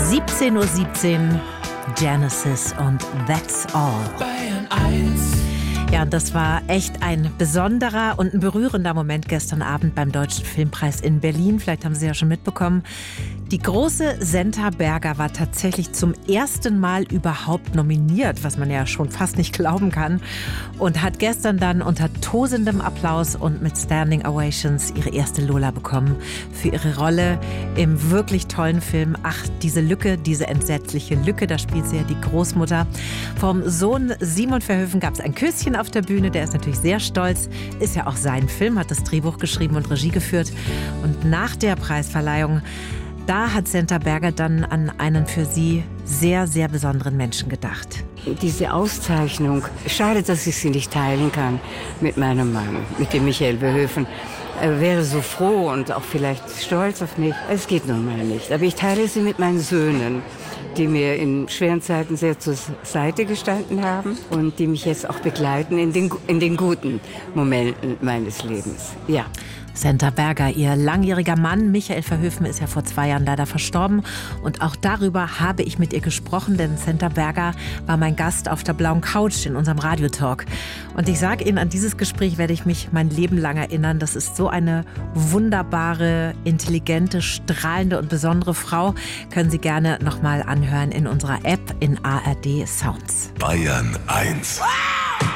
17:17 Uhr, Genesis und That's All. Bayern 1. Ja, und das war echt ein besonderer und ein berührender Moment gestern Abend beim Deutschen Filmpreis in Berlin. Vielleicht haben Sie ja schon mitbekommen. Die große Senta Berger war tatsächlich zum ersten Mal überhaupt nominiert, was man ja schon fast nicht glauben kann. Und hat gestern dann unter tosendem Applaus und mit Standing Ovations ihre erste Lola bekommen für ihre Rolle im wirklich tollen Film Ach, diese Lücke, diese entsetzliche Lücke. Da spielt sie ja die Großmutter. Vom Sohn Simon Verhoeven gab es ein Küsschen auf der Bühne. Der ist natürlich sehr stolz. Ist ja auch sein Film, hat das Drehbuch geschrieben und Regie geführt. Und nach der Preisverleihung, da hat Senta Berger dann an einen für sie sehr, sehr besonderen Menschen gedacht. Diese Auszeichnung, schade, dass ich sie nicht teilen kann mit meinem Mann, mit dem Michael Verhoeven. Er wäre so froh und auch vielleicht stolz auf mich. Es geht nun mal nicht. Aber ich teile sie mit meinen Söhnen, die mir in schweren Zeiten sehr zur Seite gestanden haben und die mich jetzt auch begleiten in den guten Momenten meines Lebens. Ja. Senta Berger, ihr langjähriger Mann Michael Verhoeven, ist ja vor 2 Jahren leider verstorben. Und auch darüber habe ich mit ihr gesprochen, denn Senta Berger war mein Gast auf der blauen Couch in unserem Radiotalk. Und ich sage Ihnen, an dieses Gespräch werde ich mich mein Leben lang erinnern. Das ist so eine wunderbare, intelligente, strahlende und besondere Frau. Können Sie gerne nochmal anhören in unserer App in ARD Sounds. Bayern 1.